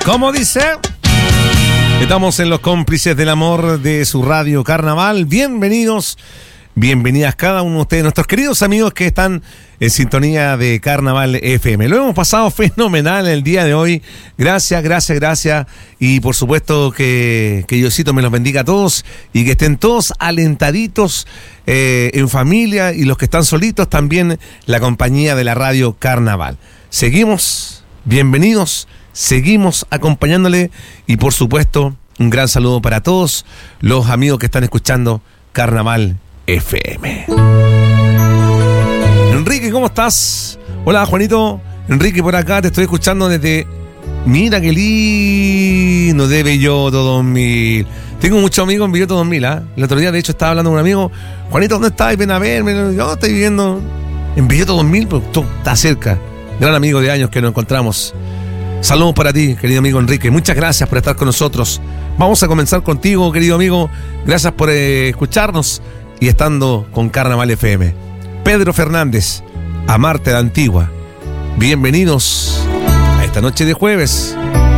¿Cómo dice? Estamos en los cómplices del amor de su radio Carnaval. Bienvenidos, bienvenidas cada uno de ustedes, nuestros queridos amigos que están en sintonía de Carnaval FM. Lo hemos pasado fenomenal el día de hoy. Gracias. Y por supuesto que Diosito me los bendiga a todos y que estén todos alentaditos en familia, y los que están solitos también, la compañía de la radio Carnaval. Seguimos, bienvenidos, seguimos acompañándole, y por supuesto un gran saludo para todos los amigos que están escuchando Carnaval FM. Enrique, ¿cómo estás? Hola, Juanito. Enrique, por acá te estoy escuchando desde... Mira qué lindo, de Belloto 2000. Tengo muchos amigos en Belloto 2000, ¿ah? El otro día, de hecho, estaba hablando con un amigo. Juanito, ¿dónde estás? Ven a verme. Yo estoy viviendo en Belloto 2000, pero tú estás cerca. Gran amigo de años que nos encontramos. Saludos para ti, querido amigo Enrique. Muchas gracias por estar con nosotros. Vamos a comenzar contigo, querido amigo. Gracias por escucharnos y estando con Carnaval FM. Pedro Fernández, Amarte la Antigua. Bienvenidos a esta noche de jueves.